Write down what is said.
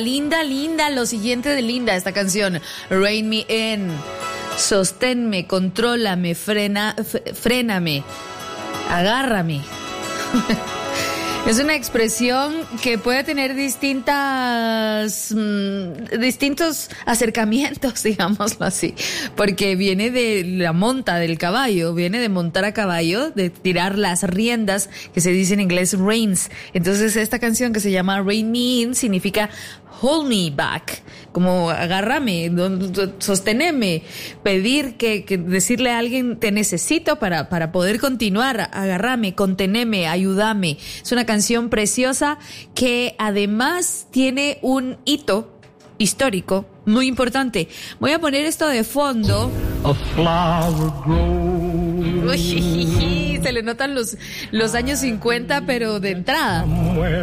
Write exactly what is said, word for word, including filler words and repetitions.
Linda, linda, lo siguiente de linda esta canción, Rein Me In, sosténme, contrólame, frena, f- fréname, agárrame. Es una expresión que puede tener distintas, mmm, distintos acercamientos, digámoslo así, porque viene de la monta del caballo, viene de montar a caballo, de tirar las riendas, que se dice en inglés reins. Entonces esta canción que se llama Rein Me In significa hold me back, como agárrame, sosténeme, pedir que, que decirle a alguien te necesito para, para poder continuar, agárrame, conteneme, ayúdame. Es una canción preciosa que además tiene un hito histórico muy importante. Voy a poner esto de fondo. A flower grows. Uy, se le notan los, los años cincuenta, pero de entrada.